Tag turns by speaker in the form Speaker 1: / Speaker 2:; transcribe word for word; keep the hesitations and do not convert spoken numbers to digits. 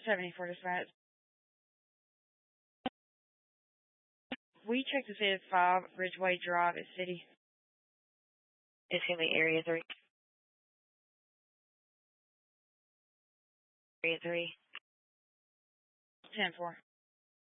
Speaker 1: seventy-four dispatch. We checked the state of five, Ridgeway Drive at City.
Speaker 2: It's going to be Area three. Area three.
Speaker 1: ten four.